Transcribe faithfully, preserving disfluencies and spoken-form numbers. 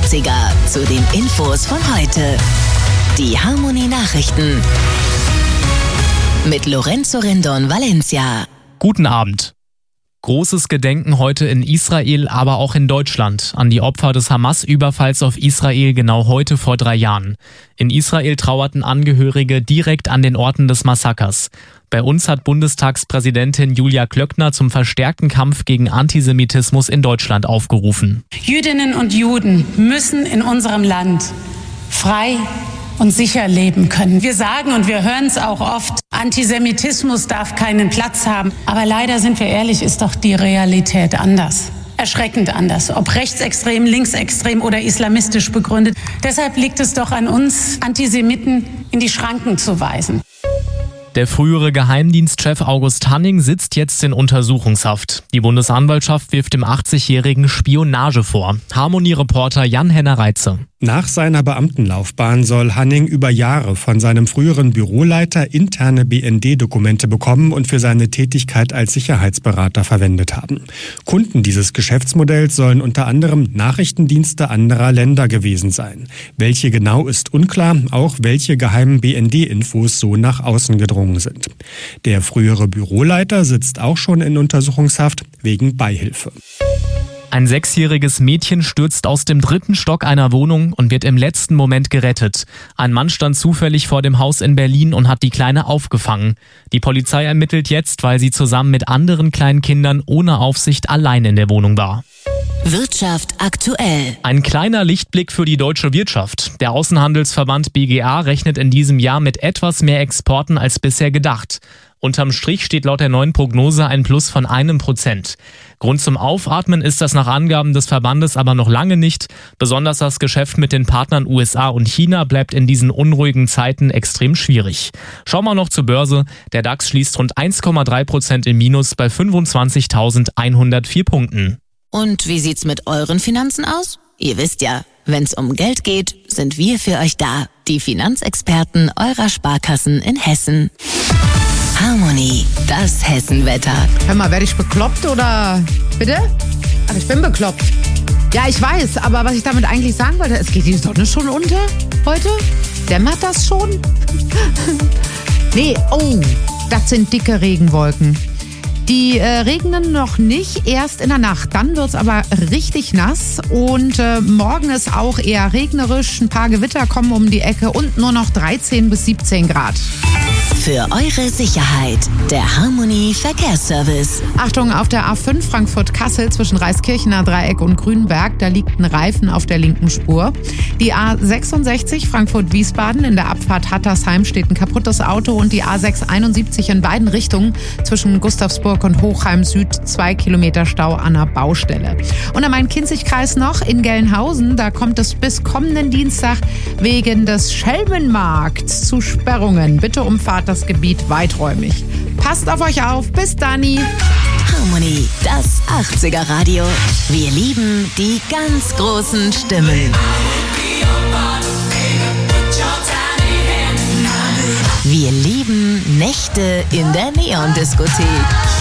achtziger zu den Infos von heute. Die Harmonie Nachrichten mit Lorenzo Rendon Valencia. Guten Abend. Großes Gedenken heute in Israel, aber auch in Deutschland an die Opfer des Hamas-Überfalls auf Israel genau heute vor drei Jahren. In Israel trauerten Angehörige direkt an den Orten des Massakers. Bei uns hat Bundestagspräsidentin Julia Klöckner zum verstärkten Kampf gegen Antisemitismus in Deutschland aufgerufen. Jüdinnen und Juden müssen in unserem Land frei und sicher leben können. Wir sagen und wir hören es auch oft, Antisemitismus darf keinen Platz haben. Aber leider, sind wir ehrlich, ist doch die Realität anders. Erschreckend anders, ob rechtsextrem, linksextrem oder islamistisch begründet. Deshalb liegt es doch an uns, Antisemiten in die Schranken zu weisen. Der frühere Geheimdienstchef August Hanning sitzt jetzt in Untersuchungshaft. Die Bundesanwaltschaft wirft dem achtzigjährigen Spionage vor. Harmonie-Reporter Jan-Henner Reitze. Nach seiner Beamtenlaufbahn soll Hanning über Jahre von seinem früheren Büroleiter interne B N D-Dokumente bekommen und für seine Tätigkeit als Sicherheitsberater verwendet haben. Kunden dieses Geschäftsmodells sollen unter anderem Nachrichtendienste anderer Länder gewesen sein. Welche genau ist unklar, auch welche geheimen B N D-Infos so nach außen gedrungen sind. Der frühere Büroleiter sitzt auch schon in Untersuchungshaft wegen Beihilfe. Ein sechsjähriges Mädchen stürzt aus dem dritten Stock einer Wohnung und wird im letzten Moment gerettet. Ein Mann stand zufällig vor dem Haus in Berlin und hat die Kleine aufgefangen. Die Polizei ermittelt jetzt, weil sie zusammen mit anderen kleinen Kindern ohne Aufsicht allein in der Wohnung war. Wirtschaft aktuell. Ein kleiner Lichtblick für die deutsche Wirtschaft. Der Außenhandelsverband B G A rechnet in diesem Jahr mit etwas mehr Exporten als bisher gedacht. Unterm Strich steht laut der neuen Prognose ein Plus von einem Prozent. Grund zum Aufatmen ist das nach Angaben des Verbandes aber noch lange nicht. Besonders das Geschäft mit den Partnern U S A und China bleibt in diesen unruhigen Zeiten extrem schwierig. Schauen wir noch zur Börse. Der DAX schließt rund eins Komma drei Prozent im Minus bei fünfundzwanzigtausendeinhundertvier Punkten. Und wie sieht's mit euren Finanzen aus? Ihr wisst ja, wenn's um Geld geht, sind wir für euch da. Die Finanzexperten eurer Sparkassen in Hessen. Harmonie, das Hessenwetter. Hör mal, werde ich bekloppt oder... Bitte? Ach, ich bin bekloppt. Ja, ich weiß, aber was ich damit eigentlich sagen wollte, es geht die Sonne schon unter heute? Dämmert das schon? Nee, oh, das sind dicke Regenwolken. Die äh, regnen noch nicht, erst in der Nacht. Dann wird's aber richtig nass und äh, morgen ist auch eher regnerisch. Ein paar Gewitter kommen um die Ecke und nur noch dreizehn bis siebzehn Grad. Für eure Sicherheit, der Harmonie Verkehrsservice. Achtung, auf der A fünf Frankfurt-Kassel zwischen Reiskirchener Dreieck und Grünberg, da liegt ein Reifen auf der linken Spur. Die A sechsundsechzig Frankfurt-Wiesbaden, in der Abfahrt Hattersheim steht ein kaputtes Auto und die A sechshunderteinundsiebzig in beiden Richtungen zwischen Gustavsburg und Hochheim Süd, zwei Kilometer Stau an der Baustelle. Und am Main-Kinzig-Kreis noch in Gelnhausen, da kommt es bis kommenden Dienstag wegen des Schelmenmarkts zu Sperrungen. Bitte umfahrt das Gebiet weiträumig. Passt auf euch auf. Bis dann. Harmonie, das achtziger Radio. Wir lieben die ganz großen Stimmen. Wir lieben Nächte in der Neon-Diskothek.